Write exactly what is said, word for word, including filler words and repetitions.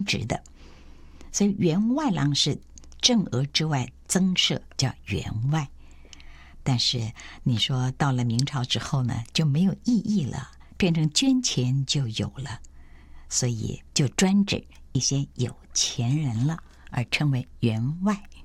值的。所以员外郎是正额之外增设，叫员外。但是你说到了明朝之后呢，就没有意义了，变成捐钱就有了，所以就专指一些有钱人了，而称为员外。